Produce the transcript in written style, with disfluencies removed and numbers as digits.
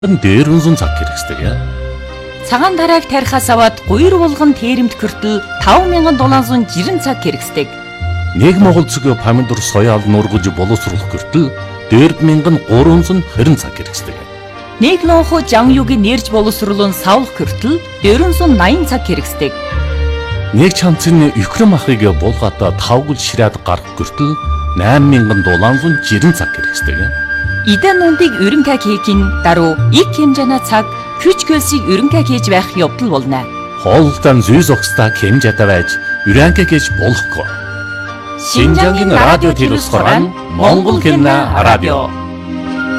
дээр үнсэн цаг хэрэгсдэг. Цагаан тарааг тарихаас аваад 2 булган тээремд хүртэл 5760 цаг хэрэгсдэг. Нэг Монгол цэгийн помидор соёал нургаж боловсруулах хүртэл 4320 цаг хэрэгсдэг. Нэг лонхо жан югийн нэрж боловсруулан савлах хүртэл 480 цаг хэрэгсдэг. Нэг чанцын Юкрэин ахыг булгаата тавгал ширээд гарах хүртэл 8760 цаг хэрэгсдэг. Идэн нүндийг өрөнгө хийхин даруй их хэмжээний цаг хүч хөлсийг өрөнгө хийж байх явдал болно. Хоолтон зүй зогсдаа хэмжээтэй байж өрөнгө хийж болохгүй. Шинжангийн радио телевизээр Монгол кино радио